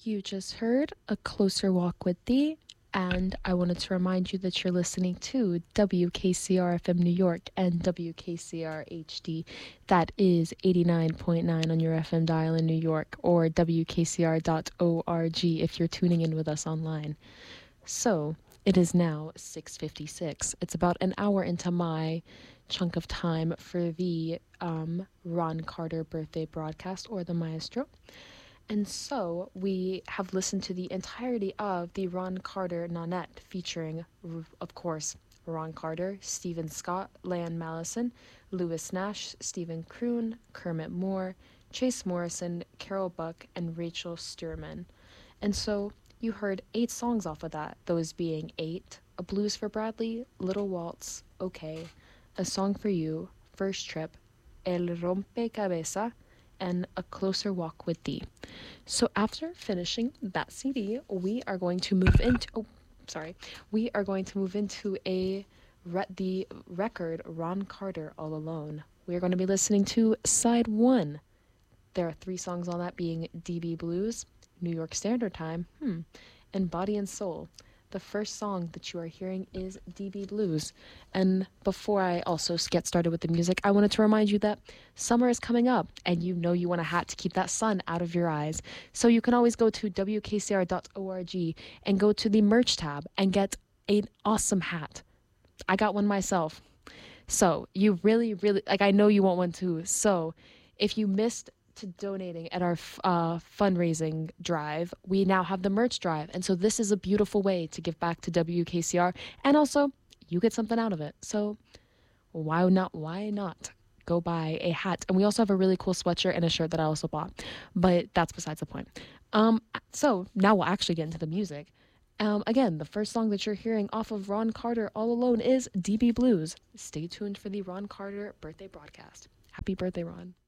You just heard A Closer Walk with Thee, and I wanted to remind you that you're listening to WKCR FM New York and WKCR HD. That is 89.9 on your FM dial in New York, or WKCR.org if you're tuning in with us online. So, it is now 6:56. It's about an hour into my chunk of time for the Ron Carter birthday broadcast, or the Maestro. And so we have listened to the entirety of the Ron Carter Nonette, featuring, of course, Ron Carter, Stephen Scott, Lan Mallison, Lewis Nash, Stephen Kroon, Kermit Moore, Chase Morrison, Carol Buck, and Rachel Sturman. And so you heard 8 songs off of that, those being 8, A Blues for Bradley, Little Waltz, Okay, A Song for You, First Trip, El Rompecabezas, and A Closer Walk with Thee. So after finishing that CD, we are going to move into the record Ron Carter All Alone. We are going to be listening to side 1. There are 3 songs on that, being DB Blues, New York Standard Time, and Body and Soul. The first song that you are hearing is DB Blues. And before I also get started with the music, I wanted to remind you that summer is coming up, and you know you want a hat to keep that sun out of your eyes. So you can always go to WKCR.org and go to the merch tab and get an awesome hat. I got one myself. So you really, I know you want one too. So if you missed to donating at our fundraising drive, we now have the merch drive. And so this is a beautiful way to give back to WKCR. And also, you get something out of it. So why not go buy a hat? And we also have a really cool sweatshirt and a shirt that I also bought. But that's besides the point. So now we'll actually get into the music. Again, the first song that you're hearing off of Ron Carter All Alone is DB Blues. Stay tuned for the Ron Carter birthday broadcast. Happy birthday, Ron.